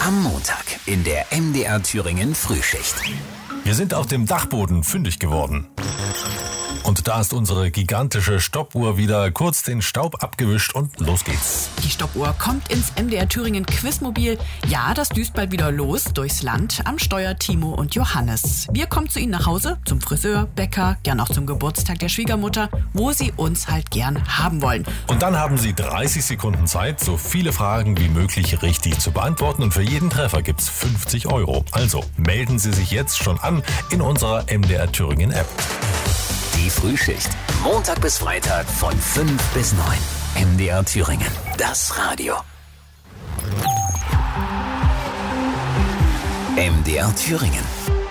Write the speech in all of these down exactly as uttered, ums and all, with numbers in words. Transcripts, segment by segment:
Am Montag in der M D R Thüringen Frühschicht. Wir sind auf dem Dachboden fündig geworden. Und da ist unsere gigantische Stoppuhr wieder kurz den Staub abgewischt und los geht's. Die Stoppuhr kommt ins M D R Thüringen Quizmobil. Ja, das düst bald wieder los durchs Land. Am Steuer Timo und Johannes. Wir kommen zu Ihnen nach Hause, zum Friseur, Bäcker, gern auch zum Geburtstag der Schwiegermutter, wo Sie uns halt gern haben wollen. Und dann haben Sie dreißig Sekunden Zeit, so viele Fragen wie möglich richtig zu beantworten. Und für jeden Treffer gibt's fünfzig Euro. Also melden Sie sich jetzt schon an in unserer M D R Thüringen App. Die Frühschicht. Montag bis Freitag von fünf bis neun. M D R Thüringen. Das Radio. M D R Thüringen.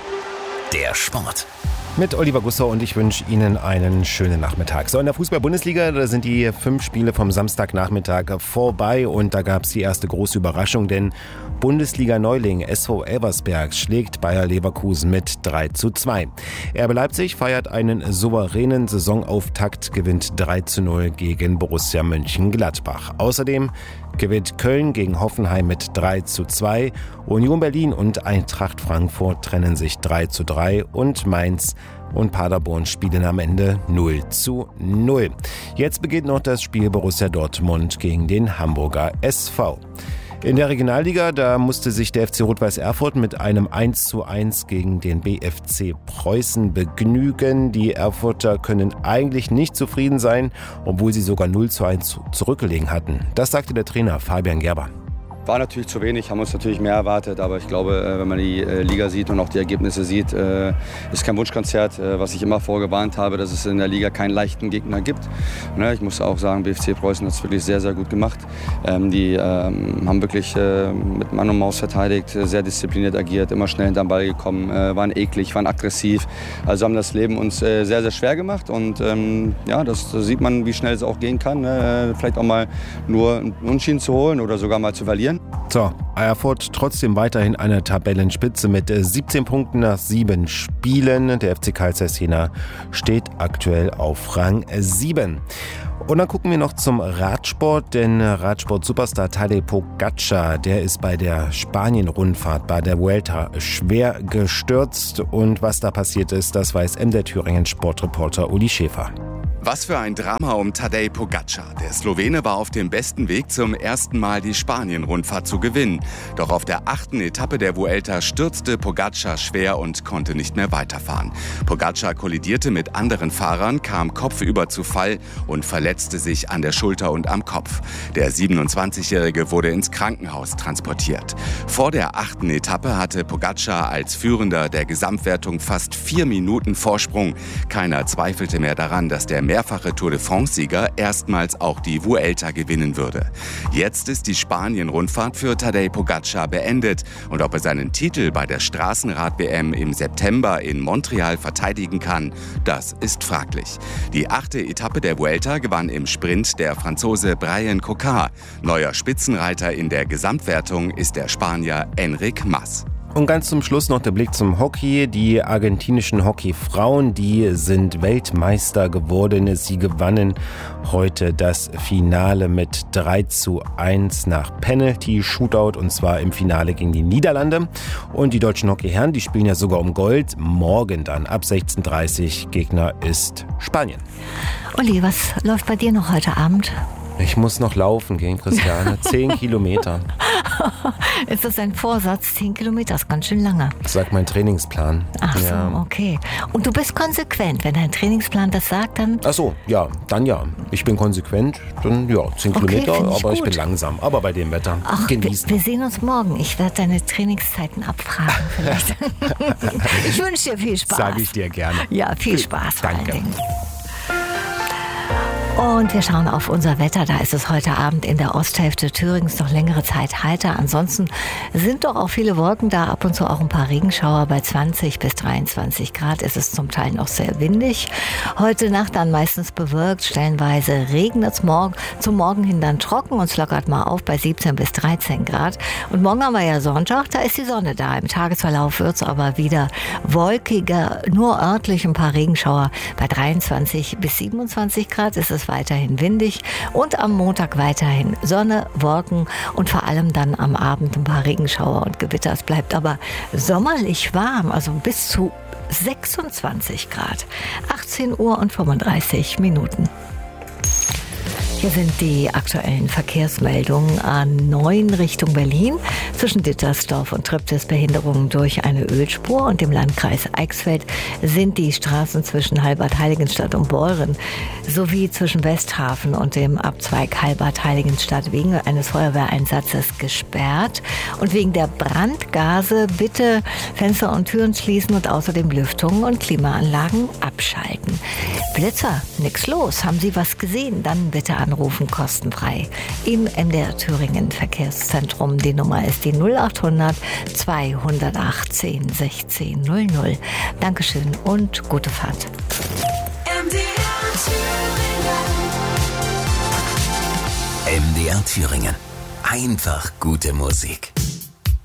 Der Sport. Mit Oliver Gussow und ich wünsche Ihnen einen schönen Nachmittag. So, in der Fußball-Bundesliga, da sind die fünf Spiele vom Samstagnachmittag vorbei und da gab es die erste große Überraschung, denn Bundesliga-Neuling S V Elversberg schlägt Bayer Leverkusen mit drei zu zwei. R B Leipzig feiert einen souveränen Saisonauftakt, gewinnt drei zu null gegen Borussia Mönchengladbach. Außerdem gewinnt Köln gegen Hoffenheim mit drei zu zwei. Union Berlin und Eintracht Frankfurt trennen sich drei zu drei und Mainz und Paderborn spielen am Ende null zu null. Jetzt beginnt noch das Spiel Borussia Dortmund gegen den Hamburger S V. In der Regionalliga, da musste sich der F C Rot-Weiß Erfurt mit einem eins zu eins gegen den B F C Preußen begnügen. Die Erfurter können eigentlich nicht zufrieden sein, obwohl sie sogar null zu eins zurückgelegen hatten. Das sagte der Trainer Fabian Gerber. War natürlich zu wenig, haben uns natürlich mehr erwartet, aber ich glaube, wenn man die Liga sieht und auch die Ergebnisse sieht, ist kein Wunschkonzert, was ich immer vorgewarnt habe, dass es in der Liga keinen leichten Gegner gibt. Ich muss auch sagen, B F C Preußen hat es wirklich sehr, sehr gut gemacht. Die haben wirklich mit Mann und Maus verteidigt, sehr diszipliniert agiert, immer schnell hinterm Ball gekommen, waren eklig, waren aggressiv. Also haben das Leben uns sehr, sehr schwer gemacht und ja, das, da sieht man, wie schnell es auch gehen kann. Vielleicht auch mal nur einen Unentschieden zu holen oder sogar mal zu verlieren. So, Erfurt trotzdem weiterhin an der Tabellenspitze mit siebzehn Punkten nach sieben Spielen. Der F C Carl Zeiss Jena steht aktuell auf Rang sieben. Und dann gucken wir noch zum Radsport, denn Radsport-Superstar Tadej Pogačar, der ist bei der Spanien-Rundfahrt bei der Vuelta schwer gestürzt. Und was da passiert ist, das weiß M D R Thüringen Sportreporter Uli Schäfer. Was für ein Drama um Tadej Pogačar. Der Slowene war auf dem besten Weg, zum ersten Mal die Spanien-Rundfahrt zu gewinnen. Doch auf der achten Etappe der Vuelta stürzte Pogačar schwer und konnte nicht mehr weiterfahren. Pogačar kollidierte mit anderen Fahrern, kam kopfüber zu Fall und verletzte sich an der Schulter und am Kopf. Der siebenundzwanzigjährige wurde ins Krankenhaus transportiert. Vor der achten Etappe hatte Pogačar als Führender der Gesamtwertung fast vier Minuten Vorsprung. Keiner zweifelte mehr daran, dass der mehrfache Tour de France-Sieger erstmals auch die Vuelta gewinnen würde. Jetzt ist die Spanien-Rundfahrt für Tadej Pogačar beendet und ob er seinen Titel bei der Straßenrad-W M im September in Montreal verteidigen kann, das ist fraglich. Die achte Etappe der Vuelta gewann im Sprint der Franzose Bryan Coquard. Neuer Spitzenreiter in der Gesamtwertung ist der Spanier Enric Mas. Und ganz zum Schluss noch der Blick zum Hockey. Die argentinischen Hockeyfrauen, die sind Weltmeister geworden. Sie gewannen heute das Finale mit drei zu eins nach Penalty-Shootout und zwar im Finale gegen die Niederlande. Und die deutschen Hockeyherren, die spielen ja sogar um Gold. Morgen dann ab sechzehn Uhr dreißig. Gegner ist Spanien. Olli, was läuft bei dir noch heute Abend? Ich muss noch laufen gehen, Christiane. Zehn Kilometer. Ist das ein Vorsatz? Zehn Kilometer ist ganz schön lange. Das sagt mein Trainingsplan. Ach so, ja. Okay. Und du bist konsequent. Wenn dein Trainingsplan das sagt, dann... Ach so, ja, dann ja. Ich bin konsequent, dann ja, zehn Okay, Kilometer, ich aber gut. ich bin langsam. Aber bei dem Wetter Ach, genießen. wir, wir sehen uns morgen. Ich werde deine Trainingszeiten abfragen vielleicht. Ich wünsche dir viel Spaß. Sage ich dir gerne. Ja, viel Spaß vor allen Danke. Dingen. Und wir schauen auf unser Wetter. Da ist es heute Abend in der Osthälfte Thürings noch längere Zeit heiter. Ansonsten sind doch auch viele Wolken da, ab und zu auch ein paar Regenschauer. Bei zwanzig bis dreiundzwanzig Grad ist es zum Teil noch sehr windig. Heute Nacht dann meistens bewölkt, stellenweise regnet es morgen. Zum Morgen hin dann trocken und es lockert mal auf bei siebzehn bis dreizehn Grad. Und morgen haben wir ja Sonntag, da ist die Sonne da. Im Tagesverlauf wird es aber wieder wolkiger, nur örtlich ein paar Regenschauer. Bei dreiundzwanzig bis siebenundzwanzig Grad ist es ist weiterhin windig und am Montag weiterhin Sonne, Wolken und vor allem dann am Abend ein paar Regenschauer und Gewitter. Es bleibt aber sommerlich warm, also bis zu sechsundzwanzig Grad. achtzehn Uhr und fünfunddreißig Minuten. Hier sind die aktuellen Verkehrsmeldungen. A neun Richtung Berlin. Zwischen Dittersdorf und Treptow Behinderungen durch eine Ölspur und im Landkreis Eichsfeld sind die Straßen zwischen Halbert-Heiligenstadt und Beuren sowie zwischen Westhafen und dem Abzweig Halbert-Heiligenstadt wegen eines Feuerwehreinsatzes gesperrt. Und wegen der Brandgase bitte Fenster und Türen schließen und außerdem Lüftungen und Klimaanlagen abschalten. Blitzer, nix los. Haben Sie was gesehen? Dann bitte anrufen, kostenfrei. Im M D R Thüringen Verkehrszentrum. Die Nummer ist die null acht hundert zweihundertachtzehn sechzehn null null. Dankeschön und gute Fahrt. M D R Thüringen. M D R Thüringen. Einfach gute Musik.